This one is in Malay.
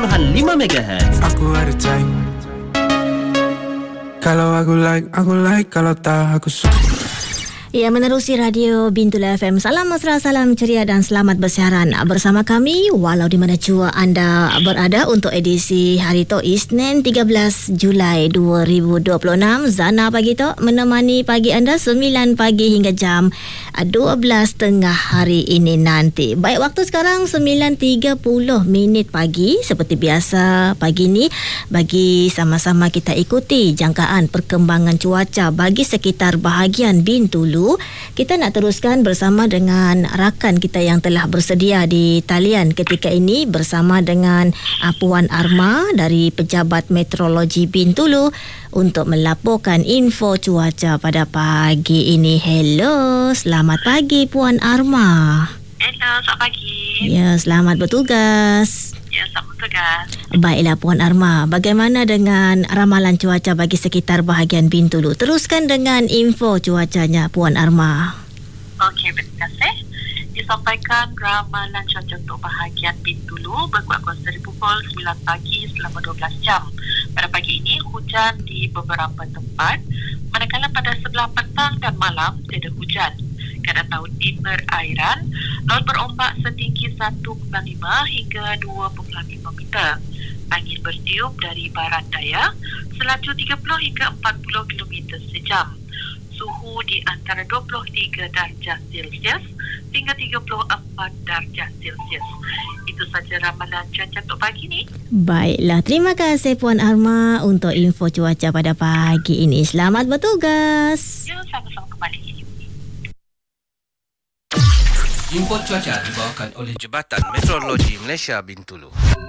MHz. Aku ada type. Kalau aku like, kalau tak aku suka. Ya, menerusi Radio Bintulu FM. Salam mesra, salam ceria dan selamat bersiaran bersama kami walau di mana jua anda berada untuk edisi hari tu Isnin 13 Julai 2026. Zana pagi tu menemani pagi anda 9 pagi hingga jam 12 tengah hari ini nanti. Baik, waktu sekarang 9.30 pagi. Seperti biasa pagi ni bagi sama-sama kita ikuti jangkaan perkembangan cuaca bagi sekitar bahagian Bintulu. Kita nak teruskan bersama dengan rakan kita yang telah bersedia di talian ketika ini bersama dengan Puan Arma dari Pejabat Meteorologi Bintulu untuk melaporkan info cuaca pada pagi ini. Hello, selamat pagi Puan Arma. Hello, selamat pagi. Ya, selamat bertugas. Ya, selamat bertugas. Baiklah Puan Arma, bagaimana dengan ramalan cuaca bagi sekitar bahagian Bintulu? Teruskan dengan info cuacanya Puan Arma. Okey, terima kasih. Disampaikan ramalan cuaca untuk bahagian Bintulu berkuat kuasa dari pukul 9 pagi selama 12 jam. Pada pagi ini hujan di beberapa tempat, manakala pada sebelah petang dan malam tiada hujan. Keadaan laut di perairan, laut berombak setinggi 1.5 hingga 2.5 meter. Angin bertiup dari barat daya, selaju 30 hingga 40 km sejam. Suhu di antara 23 darjah Celsius hingga 34 darjah Celsius. Itu saja ramalan cuaca untuk pagi ni. Baiklah, terima kasih Puan Arma untuk info cuaca pada pagi ini. Selamat bertugas. Ya, sama-sama kembali. Info cuaca dibawakan oleh Jabatan Meteorologi Malaysia Bintulu.